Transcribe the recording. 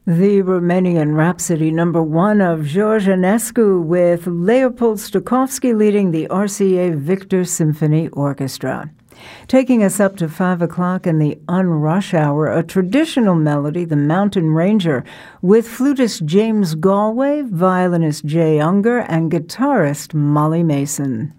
The Romanian Rhapsody #1 of George Enescu, with Leopold Stokowski leading the RCA Victor Symphony Orchestra. Taking us up to 5 o'clock in the Unrush Hour, a traditional melody, The Mountain Ranger, with flutist James Galway, violinist Jay Unger, and guitarist Molly Mason.